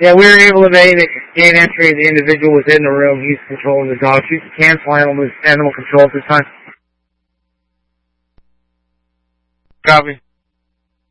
Yeah, we were able to gain entry. The individual was in the room. He's controlling the dog. She's cancel animal control at this time. Copy.